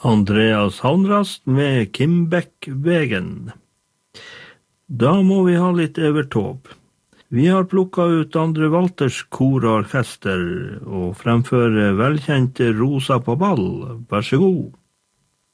Andreas Havnrast med Kimbekk-vegen. Da må vi ha litt Evert Taube. Vi har plukket ut Andre Walters kor og orkester og fremfører velkjente Rosa på ball. Vær så god.